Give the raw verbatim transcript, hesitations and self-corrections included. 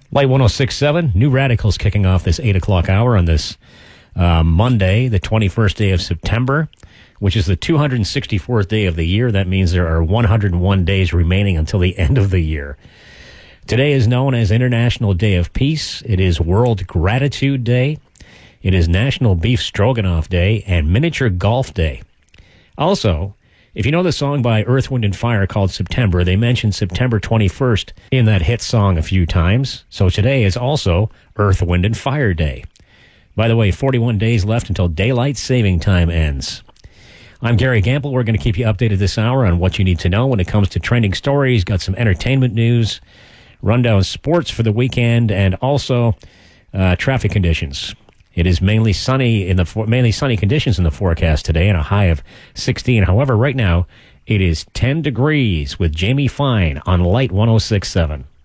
Light one oh six point seven, New Radicals kicking off this eight o'clock hour on this uh, Monday, the twenty-first day of September, which is the two hundred sixty-fourth day of the year. That means there are one hundred one days remaining until the end of the year. Today is known as International Day of Peace. It is World Gratitude Day. It is National Beef Stroganoff Day and Miniature Golf Day. Also, if you know the song by Earth, Wind and Fire called September, they mentioned September twenty-first in that hit song a few times. So today is also Earth, Wind and Fire Day. By the way, forty-one days left until daylight saving time ends. I'm Gary Gamble. We're going to keep you updated this hour on what you need to know when it comes to trending stories, got some entertainment news, rundown sports for the weekend, and also uh, traffic conditions. It is mainly sunny in the for- mainly sunny conditions in the forecast today, and a high of sixteen. However, right now it is ten degrees with Jamie Fine on Light one oh six point seven.